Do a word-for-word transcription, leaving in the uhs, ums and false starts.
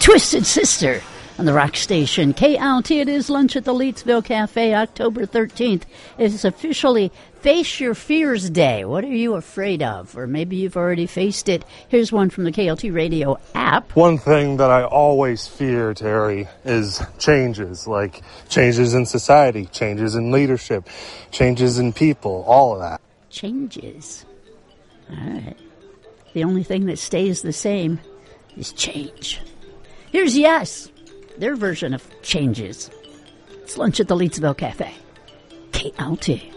Twisted Sister on the rock station. K L T, it is Lunch at the Leetsville Cafe, October thirteenth. It's officially Face Your Fears Day. What are you afraid of? Or maybe you've already faced it. Here's one from the K L T Radio app. One thing that I always fear, Terry, is changes. Like changes in society, changes in leadership, changes in people, all of that. Changes. All right. The only thing that stays the same is change. Here's Yes, their version of changes. It's Lunch at the Leetsville Cafe. K L T.